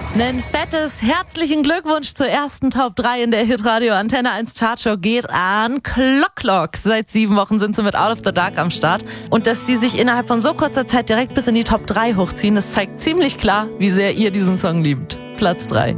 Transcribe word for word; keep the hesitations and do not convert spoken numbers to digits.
Nen fettes herzlichen Glückwunsch zur ersten Top drei in der Hitradio Antenne eins Chartshow geht an Clock Clock. Seit sieben Wochen sind sie mit Out of the Dark am Start. Und dass sie sich innerhalb von so kurzer Zeit direkt bis in die Top drei hochziehen, das zeigt ziemlich klar, wie sehr ihr diesen Song liebt. Platz drei.